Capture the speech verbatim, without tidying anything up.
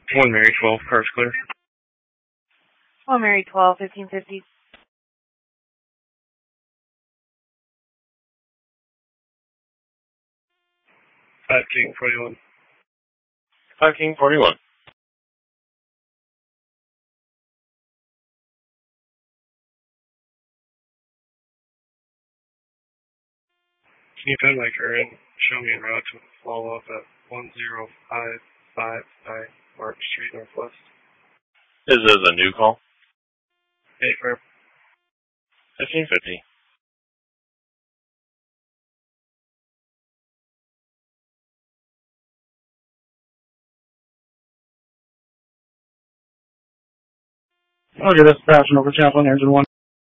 One Mary, twelve, car's clear. One Mary, twelve, fifteen fifty. Five King, forty-one. Five King, forty-one. Can you find my current? Show me a route to follow up at one zero five five nine Mark Street Northwest. Is this a new call? Hey, firm. Fifteen fifty. Okay, that's passing over Chaplain, engine one.